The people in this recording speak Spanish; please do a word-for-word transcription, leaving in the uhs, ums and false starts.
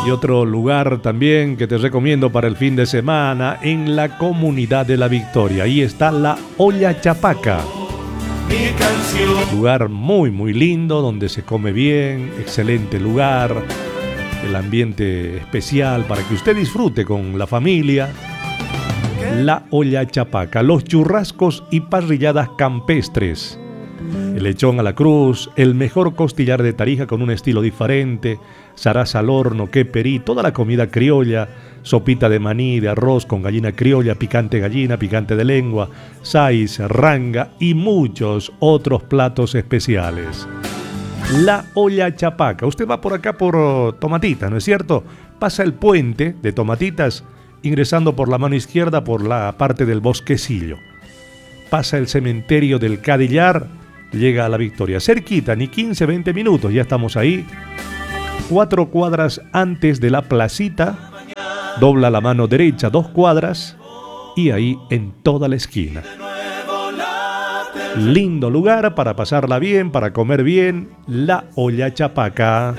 Y otro lugar también que te recomiendo para el fin de semana, en la comunidad de La Victoria. Ahí está la Olla Chapaca. Lugar muy muy lindo, donde se come bien, excelente lugar, el ambiente especial para que usted disfrute con la familia. La Olla Chapaca, los churrascos y parrilladas campestres, el lechón a la cruz, el mejor costillar de Tarija con un estilo diferente, zaraza al horno, queperí, toda la comida criolla, sopita de maní, de arroz con gallina criolla, picante gallina, picante de lengua, sais, ranga y muchos otros platos especiales. La Olla Chapaca. Usted va por acá por Tomatitas, ¿no es cierto? Pasa el puente de Tomatitas ingresando por la mano izquierda por la parte del Bosquecillo. Pasa el cementerio del Cadillar, llega a La Victoria. Cerquita, ni quince, veinte minutos, ya estamos ahí. Cuatro cuadras antes de la placita, dobla la mano derecha dos cuadras y ahí en toda la esquina. Lindo lugar para pasarla bien, para comer bien, la Olla Chapaca.